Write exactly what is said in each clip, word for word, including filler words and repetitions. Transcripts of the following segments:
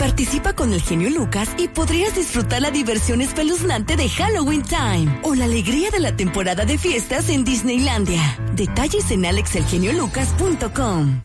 Participa con el genio Lucas y podrías disfrutar la diversión espeluznante de Halloween Time o la alegría de la temporada de fiestas en Disneylandia. Detalles en alex el genio lucas punto com.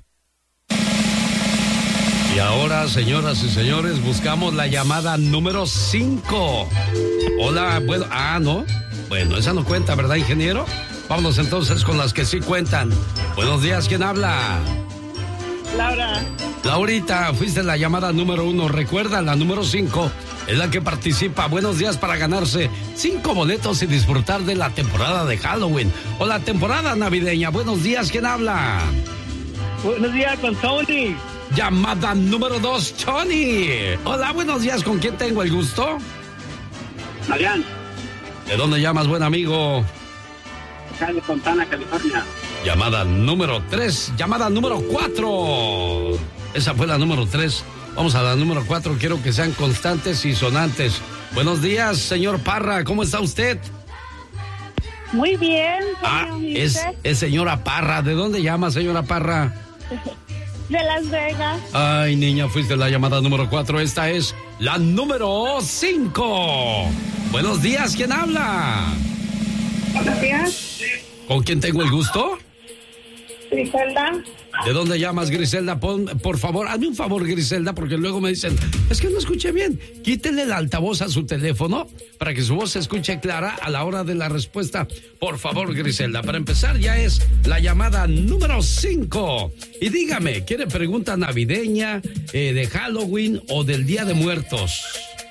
Y ahora, señoras y señores, buscamos la llamada número cinco. Hola, bueno, ah, ¿no? Bueno, esa no cuenta, ¿verdad, ingeniero? Vámonos entonces con las que sí cuentan. Buenos días, ¿quién habla? Laura. Laurita, fuiste la llamada número uno. Recuerda, la número cinco es la que participa. Buenos días para ganarse cinco boletos y disfrutar de la temporada de Halloween o la temporada navideña. Buenos días, ¿quién habla? Buenos días, con Tony. Llamada número dos, Tony. Hola, buenos días, ¿con quién tengo el gusto? Adrián. ¿De dónde llamas, buen amigo? Acá de Fontana, California. Llamada número tres, llamada número cuatro. Esa fue la número tres. Vamos a la número cuatro, quiero que sean constantes y sonantes. Buenos días, señor Parra, ¿cómo está usted? Muy bien. Ah, es, es señora Parra. ¿De dónde llama, señora Parra? De Las Vegas. Ay, niña, fuiste la llamada número cuatro. Esta es la número cinco. Buenos días, ¿quién habla? Buenos días. ¿Con quién tengo el gusto? Griselda. ¿De dónde llamas, Griselda? Pon, por favor, hazme un favor, Griselda, porque luego me dicen, es que no escuché bien. Quítenle el altavoz a su teléfono para que su voz se escuche clara a la hora de la respuesta. Por favor, Griselda. Para empezar, ya es la llamada número cinco. Y dígame, ¿quiere pregunta navideña, eh, de Halloween o del Día de Muertos?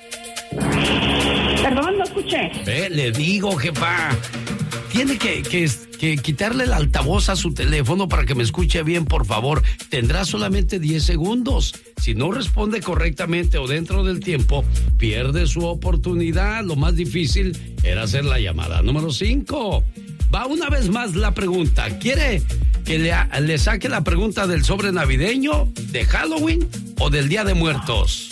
Perdón, no escuché. Ve, le digo, jefa. Tiene que, que, que quitarle el altavoz a su teléfono para que me escuche bien, por favor. Tendrá solamente diez segundos. Si no responde correctamente o dentro del tiempo, pierde su oportunidad. Lo más difícil era hacer la llamada número cinco. Va una vez más la pregunta. ¿Quiere que le, le saque la pregunta del sobre navideño, de Halloween o del Día de Muertos?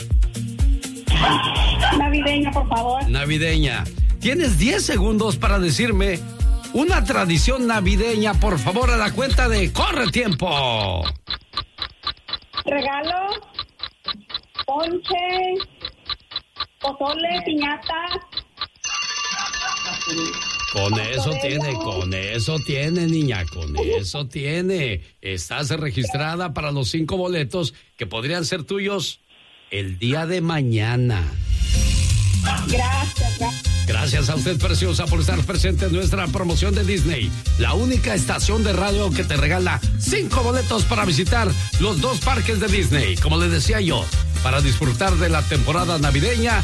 Navideña, por favor. Navideña. Tienes diez segundos para decirme una tradición navideña, por favor, a la cuenta de corre tiempo. Regalo, ponche, pozole, piñata. Con eso tiene, con eso tiene, niña, con eso tiene. Estás registrada para los cinco boletos que podrían ser tuyos el día de mañana. Gracias, gracias. Gracias a usted, preciosa, por estar presente en nuestra promoción de Disney. La única estación de radio que te regala cinco boletos para visitar los dos parques de Disney. Como les decía yo, para disfrutar de la temporada navideña